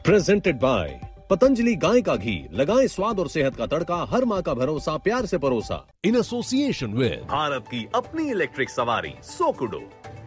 Presented by Patanjali गाय का घी, लगाएं स्वाद और सेहत का तड़का, हर माँ का भरोसा प्यार से परोसा। इन एसोसिएशन विद भारत की अपनी इलेक्ट्रिक सवारी सोकुडो।